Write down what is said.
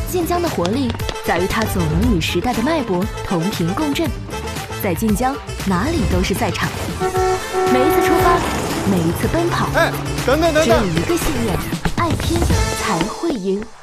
晋江的活力在于它总能与时代的脉搏同频共振。在晋江，哪里都是赛场。每一次出发，每一次奔跑， 哎，等等， 只有一个信念：爱拼才会赢。